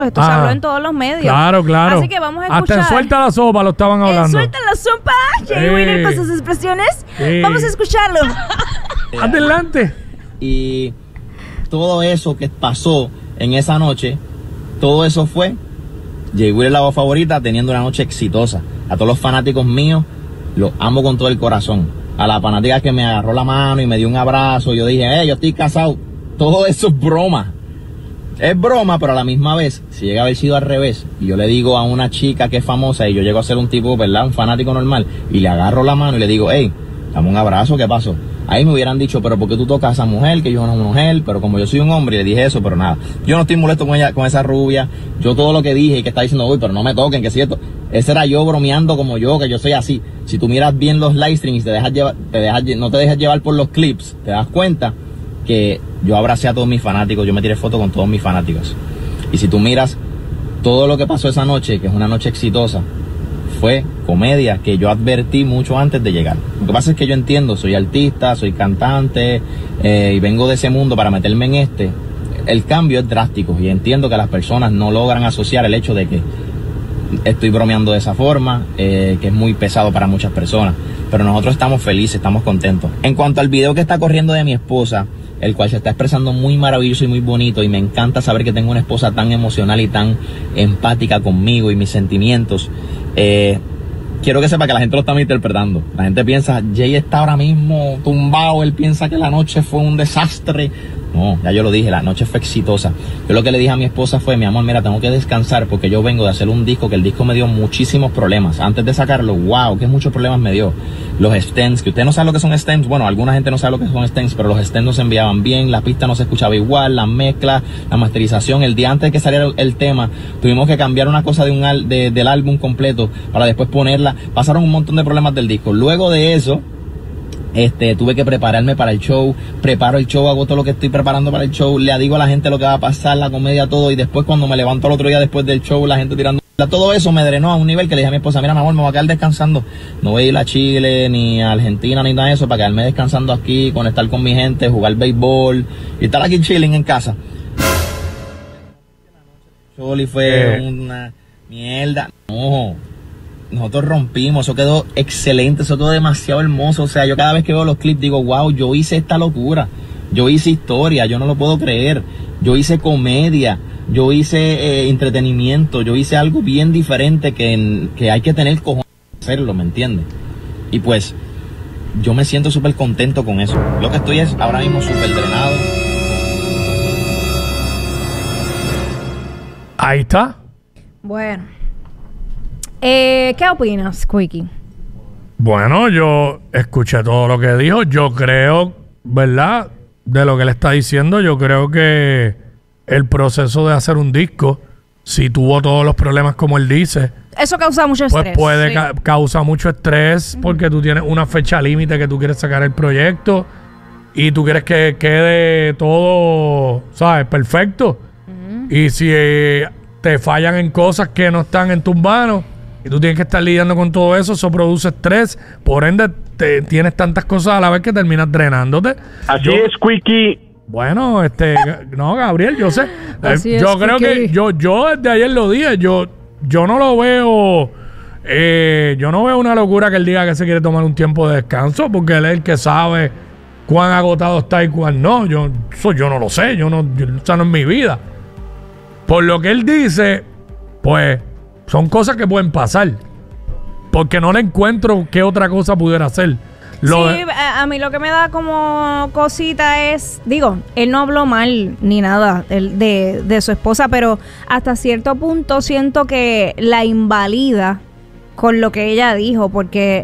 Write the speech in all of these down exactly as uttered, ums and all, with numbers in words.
Esto ah, se habló en todos los medios. Claro, claro. Así que vamos a escuchar. Hasta en Suelta la Sopa lo estaban hablando. En Suelta la Sopa, Jay sí. Wheeler con sus expresiones. Sí. Vamos a escucharlo. Adelante. Y todo eso que pasó en esa noche, todo eso fue Jay Wheeler, la voz favorita, teniendo una noche exitosa. A todos los fanáticos míos, los amo con todo el corazón. A la fanática que me agarró la mano y me dio un abrazo, yo dije, eh, yo estoy casado. Todo eso es broma. Es broma, pero a la misma vez, si llega a haber sido al revés, y yo le digo a una chica que es famosa y yo llego a ser un tipo, ¿verdad? Un fanático normal, y le agarro la mano y le digo, hey, dame un abrazo, ¿qué pasó? Ahí me hubieran dicho, pero ¿por qué tú tocas a esa mujer? Que yo no soy una mujer, pero como yo soy un hombre, y le dije eso, pero nada. Yo no estoy molesto con ella, con esa rubia. Yo todo lo que dije y que está diciendo, uy, pero no me toquen, que es cierto. Ese era yo bromeando como yo, que yo soy así. Si tú miras bien los live streams, te dejas llevar, te dejas, no te dejas llevar por los clips, te das cuenta que yo abracé a todos mis fanáticos, yo me tiré fotos con todos mis fanáticos. Y si tú miras todo lo que pasó esa noche, que es una noche exitosa, fue comedia que yo advertí mucho antes de llegar. Lo que pasa es que yo entiendo, soy artista, soy cantante eh, y vengo de ese mundo para meterme en este. El cambio es drástico y entiendo que las personas no logran asociar el hecho de que estoy bromeando de esa forma, eh, que es muy pesado para muchas personas. Pero nosotros estamos felices, estamos contentos. En cuanto al video que está corriendo de mi esposa, el cual se está expresando muy maravilloso y muy bonito, y me encanta saber que tengo una esposa tan emocional y tan empática conmigo y mis sentimientos. Eh, quiero que sepa que la gente lo está interpretando. La gente piensa, Jay está ahora mismo tumbado, él piensa que la noche fue un desastre. No, ya yo lo dije, la noche fue exitosa. Yo lo que le dije a mi esposa fue, mi amor, mira, tengo que descansar porque yo vengo de hacer un disco, que el disco me dio muchísimos problemas. Antes de sacarlo, wow, que muchos problemas me dio. Los stems, que usted no sabe lo que son stems, bueno, alguna gente no sabe lo que son stems, pero los stems no se enviaban bien, la pista no se escuchaba igual, la mezcla, la masterización. El día antes de que saliera el, el tema, tuvimos que cambiar una cosa de un al, de, del álbum completo para después ponerla. Pasaron un montón de problemas del disco. Luego de eso, Este, tuve que prepararme para el show, preparo el show, hago todo lo que estoy preparando para el show, le digo a la gente lo que va a pasar, la comedia, todo, y después cuando me levanto al otro día después del show, la gente tirando, todo eso me drenó a un nivel que le dije a mi esposa, mira, mi amor, me voy a quedar descansando, no voy a ir a Chile, ni a Argentina, ni nada de eso, para quedarme descansando aquí, conectar con mi gente, jugar béisbol, y estar aquí chilling en casa. Choli fue eh. una mierda, no. Nosotros rompimos, eso quedó excelente, eso quedó demasiado hermoso. O sea, yo cada vez que veo los clips digo, wow, yo hice esta locura, yo hice historia, yo no lo puedo creer, yo hice comedia, yo hice eh, entretenimiento, yo hice algo bien diferente que, que hay que tener cojones para hacerlo, ¿me entiendes? Y pues, yo me siento súper contento con eso. Lo que estoy es ahora mismo súper drenado. Ahí está. Bueno. Eh, ¿Qué opinas, Quickie? Bueno, yo escuché todo lo que dijo. Yo creo, ¿verdad? De lo que él está diciendo, yo creo que el proceso de hacer un disco, si tuvo todos los problemas como él dice, eso causa mucho pues estrés. puede sí. ca causar mucho estrés uh-huh. porque tú tienes una fecha límite que tú quieres sacar el proyecto y tú quieres que quede todo, ¿sabes? Perfecto. Uh-huh. Y si eh, te fallan en cosas que no están en tus manos, y tú tienes que estar lidiando con todo eso, eso produce estrés, por ende te, tienes tantas cosas a la vez que terminas drenándote. Así yo, es, Quickie. Bueno, este, no, Gabriel, yo sé. Así eh, es, yo creo Quickie. que yo, yo desde ayer lo dije, yo, yo no lo veo, eh, yo no veo una locura que él diga que se quiere tomar un tiempo de descanso, porque él es el que sabe cuán agotado está y cuán no. Yo, eso yo no lo sé, yo no, yo, eso no es mi vida. Por lo que él dice, pues son cosas que pueden pasar. Porque no le encuentro qué otra cosa pudiera hacer. Lo sí, de... a, a mí lo que me da como cosita es... Digo, él no habló mal ni nada el, de, de su esposa, pero hasta cierto punto siento que la invalida con lo que ella dijo, porque...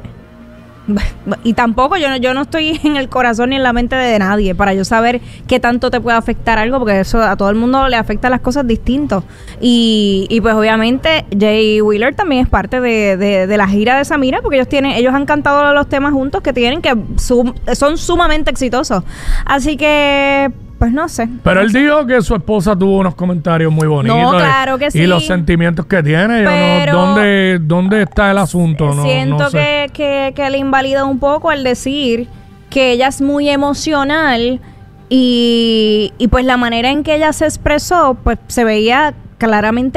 Y tampoco yo no, yo no estoy en el corazón ni en la mente de nadie para yo saber qué tanto te puede afectar algo, porque eso a todo el mundo le afecta las cosas distintos. Y, y pues obviamente Jay Wheeler también es parte de, de, de la gira de Samira, porque ellos tienen, ellos han cantado los temas juntos que tienen, que sum, son sumamente exitosos. Así que pues no sé. Pero él dijo que su esposa tuvo unos comentarios muy bonitos. No, claro que sí. Y los sentimientos que tiene. Pero no, ¿dónde, ¿Dónde está el asunto? No, siento no sé. que, que, que le invalida un poco el decir que ella es muy emocional y, y pues la manera en que ella se expresó, pues se veía claramente